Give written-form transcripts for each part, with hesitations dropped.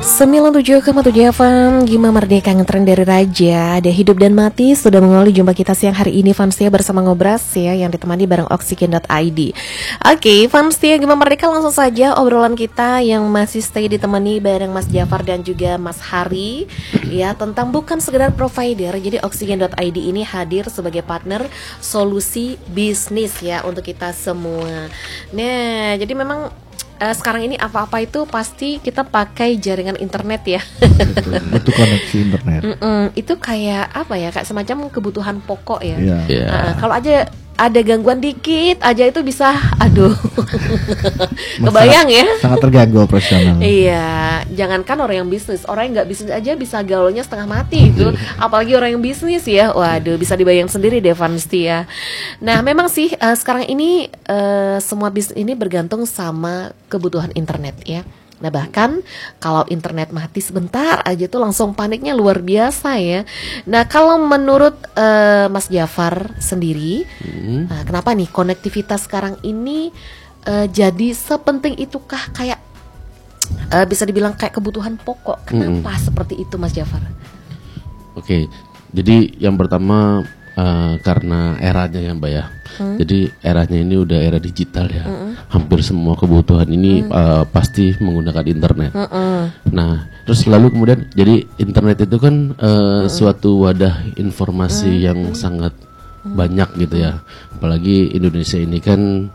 97,7 FM Gima Merdeka ngetren dari Raja. Ada Hidup dan Mati sudah mengawali jumpa kita siang hari ini Fansia bersama Ngobras ya, yang ditemani bareng Oksigen.id. Oke, Fansia Gima Merdeka, langsung saja obrolan kita yang masih stay ditemani bareng Mas Jafar dan juga Mas Hari ya, tentang bukan sekedar provider. Jadi Oksigen.id ini hadir sebagai partner solusi bisnis ya untuk kita semua. Nah, jadi memang sekarang ini apa-apa itu pasti kita pakai jaringan internet ya. Itu koneksi internet. Itu kayak apa ya, kayak semacam kebutuhan pokok ya. Kalau aja ada gangguan dikit aja itu bisa, aduh, kebayang ya. Sangat terganggu operasional. Iya, jangankan orang yang bisnis, orang yang nggak bisnis aja bisa gaulnya setengah mati itu, apalagi orang yang bisnis ya. Waduh, bisa dibayang sendiri deh Vansti ya. Nah, memang sih sekarang ini semua bisnis ini bergantung sama kebutuhan internet ya. Nah, bahkan kalau internet mati sebentar aja tuh langsung paniknya luar biasa ya. Nah, kalau menurut Mas Jafar sendiri, kenapa nih konektivitas sekarang ini jadi sepenting itukah, kayak bisa dibilang kayak kebutuhan pokok? Kenapa seperti itu Mas Jafar? Oke, jadi yang pertama karena eranya ya Mbak ya. Jadi eranya ini udah era digital ya. Hampir semua kebutuhan ini pasti menggunakan internet. Nah, terus lalu kemudian jadi internet itu kan suatu wadah informasi yang sangat banyak gitu ya. Apalagi Indonesia ini kan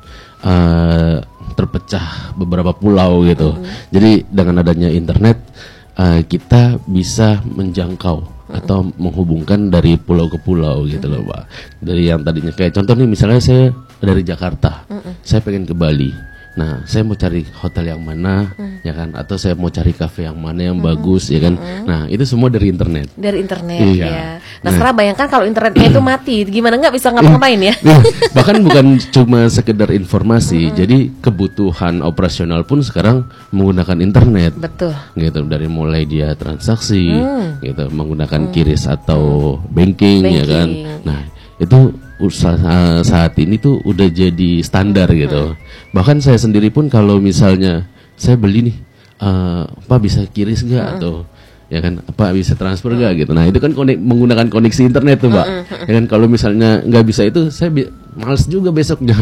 terpecah beberapa pulau gitu. Jadi dengan adanya internet kita bisa menjangkau atau menghubungkan dari pulau ke pulau gitu loh Pak. Dari yang tadinya kayak contoh nih, misalnya saya dari Jakarta, saya pengen ke Bali. Nah, saya mau cari hotel yang mana, ya kan? Atau saya mau cari kafe yang mana yang bagus, ya kan? Nah, itu semua dari internet. Dari internet ya. Nah, sekarang bayangkan kalau internetnya itu mati, gimana nggak bisa ngapa-ngapain ya? Bahkan bukan cuma sekedar informasi, jadi kebutuhan operasional pun sekarang menggunakan internet. Betul. Gitu, dari mulai dia transaksi, gitu, menggunakan QRIS atau banking, ya kan? Nah, itu saat ini tuh udah jadi standar gitu. Bahkan saya sendiri pun kalau misalnya saya beli nih, Pak bisa QRIS nggak, atau ya kan, apa bisa transfer nggak gitu. Nah, itu kan menggunakan koneksi internet tuh Mbak. Ya kan, kalau misalnya nggak bisa itu saya males juga besoknya.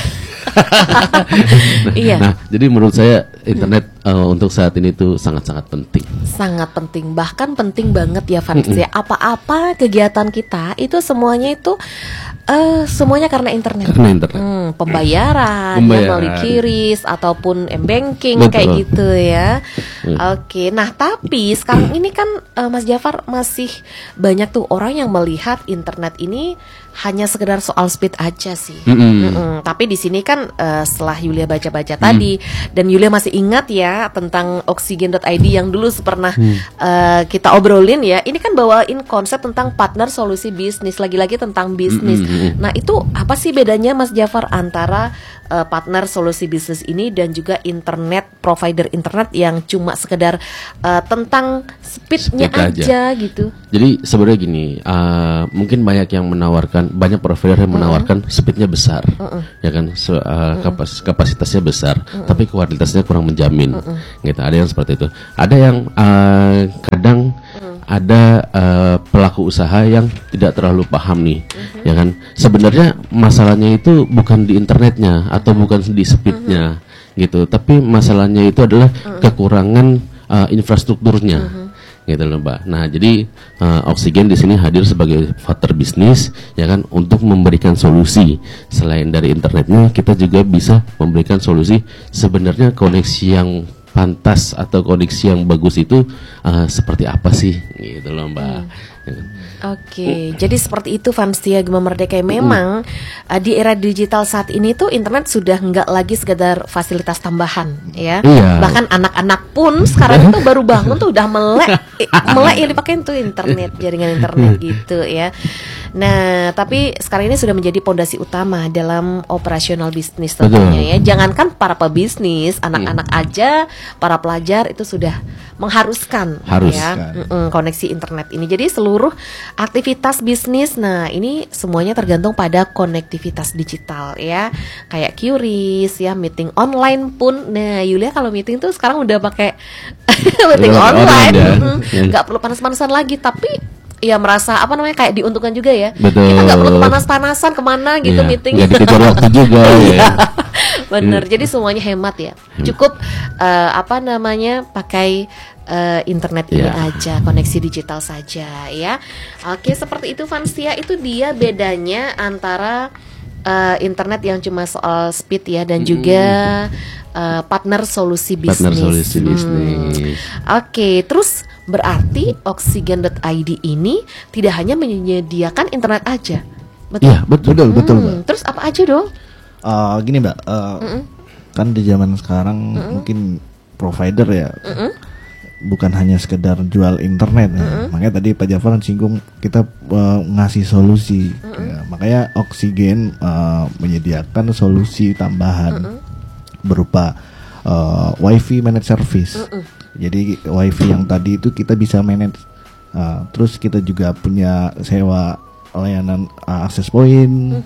Nah, jadi menurut saya internet untuk saat ini tuh sangat-sangat penting. Sangat penting, bahkan penting banget ya Vansi. Apa-apa kegiatan kita itu semuanya semuanya karena internet. Pembayaran, melalui QRIS ataupun m-banking kayak gitu ya. Oke, nah tapi sekarang ini kan Mas Jafar, masih banyak tuh orang yang melihat internet ini hanya sekedar soal speed aja sih. Tapi di sini kan setelah Yulia baca-baca tadi, dan Yulia masih ingat ya tentang Oksigen.id yang dulu pernah kita obrolin ya. Ini kan bawain konsep tentang partner solusi bisnis, lagi-lagi tentang bisnis. Nah, itu apa sih bedanya Mas Jafar antara partner solusi bisnis ini dan juga internet, provider internet yang cuma sekedar tentang speednya aja gitu? Jadi sebenarnya gini, mungkin banyak yang menawarkan, banyak provider yang menawarkan speednya besar, ya kan, kapasitasnya besar, tapi kualitasnya kurang menjamin. Gitu. Ada yang seperti itu. Ada yang kadang ada pelaku usaha yang tidak terlalu paham nih, ya kan. Sebenarnya masalahnya itu bukan di internetnya atau bukan di speednya, gitu. Tapi masalahnya itu adalah kekurangan infrastrukturnya, gitu loh Mbak. Nah, jadi Oksigen di sini hadir sebagai partner bisnis, ya kan, untuk memberikan solusi. Selain dari internetnya, kita juga bisa memberikan solusi sebenarnya koneksi yang pantas atau koneksi yang bagus itu seperti apa sih, gitu loh Mbak. Oke, jadi seperti itu Vanstia Gema Merdeka. Memang di era digital saat ini tuh internet sudah nggak lagi sekedar fasilitas tambahan ya. Bahkan anak-anak pun sekarang itu baru bangun tuh udah melek yang dipakai tuh internet, jaringan internet gitu ya. Nah, tapi sekarang ini sudah menjadi pondasi utama dalam operasional bisnis tentunya ya. Jangankan para pebisnis, anak-anak aja, para pelajar itu sudah mengharuskan ya koneksi internet ini. Jadi seluruh aktivitas bisnis, nah ini semuanya tergantung pada konektivitas digital ya. Kayak QRIS ya, meeting online pun. Nah, Yulia kalau meeting tuh sekarang udah pakai meeting online ya. Nggak perlu panas-panasan lagi, tapi ya merasa kayak diuntungkan juga ya. Betul. Kita nggak perlu panas-panasan kemana gitu meeting. Nggak dikejar waktu juga. Ya. Bener. Jadi semuanya hemat ya. Cukup pakai internet ini aja, koneksi digital saja ya. Oke, seperti itu Vansia. Itu dia bedanya antara internet yang cuma soal speed ya, dan juga partner solusi bisnis. Oke, terus berarti Oksigen.id ini tidak hanya menyediakan internet aja, betul? Iya, betul, Mbak. Terus apa aja dong? Gini Mbak, kan di zaman sekarang mungkin provider ya, bukan hanya sekedar jual internet ya. Makanya tadi Pak Jafar singgung kita ngasih solusi ya. Makanya Oksigen menyediakan solusi tambahan berupa WiFi managed service. Jadi WiFi yang tadi itu kita bisa manage. Terus kita juga punya sewa layanan access point,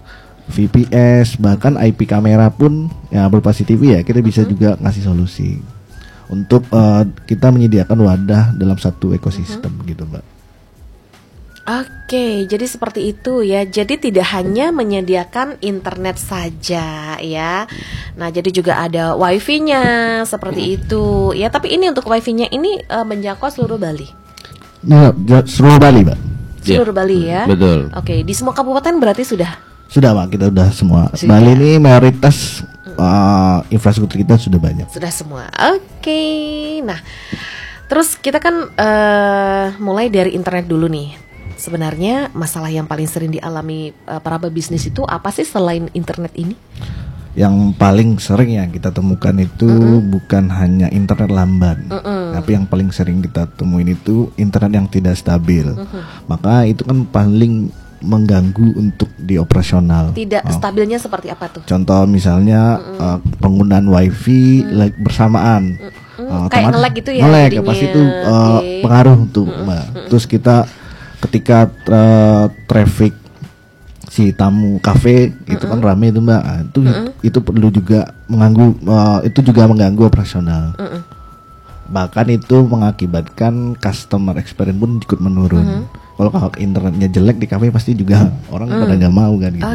VPS, bahkan IP kamera pun ya berupa CCTV ya, kita bisa juga ngasih solusi untuk kita menyediakan wadah dalam satu ekosistem gitu Mbak. Oke, jadi seperti itu ya. Jadi tidak hanya menyediakan internet saja ya. Nah, jadi juga ada wifi-nya seperti itu ya. Tapi ini untuk wifi-nya ini menjangkau seluruh Bali. Nah, seluruh Bali, Mbak. Seluruh Bali ya. Betul. Oke, di semua kabupaten berarti sudah. Sudah Pak, kita udah semua. Bali ini mayoritas infrastruktur kita sudah banyak. Sudah semua. Oke. Nah, terus kita kan mulai dari internet dulu nih. Sebenarnya masalah yang paling sering dialami para pebisnis itu apa sih selain internet ini? Yang paling sering yang kita temukan itu bukan hanya internet lamban, tapi yang paling sering kita temuin itu internet yang tidak stabil. Maka itu kan paling mengganggu untuk di operasional. Tidak stabilnya seperti apa tuh? Contoh misalnya penggunaan wifi bersamaan. Kayak nge-lag gitu ya? Nge-lag, pasti itu pengaruh tuh Mbak. Terus kita ketika traffic si tamu kafe itu kan rame itu Mbak, itu perlu juga itu juga mengganggu operasional. Bahkan itu mengakibatkan customer experience pun ikut menurun. Kalau internetnya jelek di kafe pasti juga orang pada nggak mau kan gitu.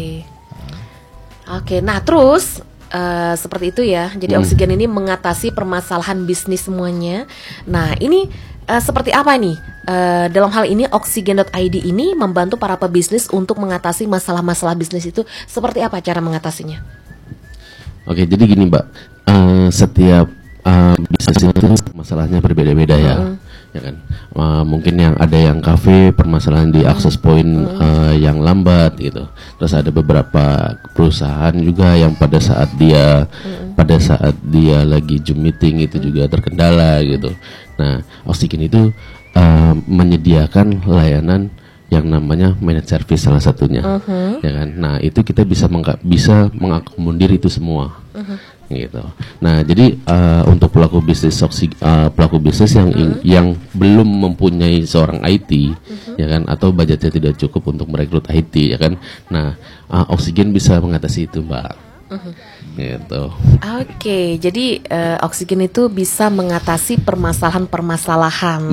Oke. Nah terus seperti itu ya. Jadi Oksigen ini mengatasi permasalahan bisnis semuanya. Nah ini seperti apa nih? Dalam hal ini Oksigen.id ini membantu para pebisnis untuk mengatasi masalah-masalah bisnis itu. Seperti apa cara mengatasinya? Oke, jadi gini Mbak, setiap bisnis itu masalahnya berbeda-beda ya kan. Mungkin yang ada yang kafe permasalahan di access point yang lambat gitu. Terus ada beberapa perusahaan juga yang pada saat dia lagi Zoom meeting itu juga terkendala gitu. Nah, Oksigen itu menyediakan layanan yang namanya managed service salah satunya, ya kan. Nah, itu kita bisa mengakomodir itu semua, gitu. Nah, jadi untuk pelaku bisnis yang belum mempunyai seorang IT, ya kan, atau budgetnya tidak cukup untuk merekrut IT, ya kan. Nah, Oksigen bisa mengatasi itu, Mbak. Gitu. Oke, jadi Oksigen itu bisa mengatasi permasalahan-permasalahan